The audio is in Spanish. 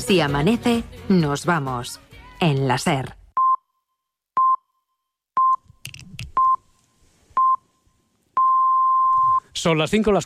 Si amanece, nos vamos. En la SER. Son las 5, las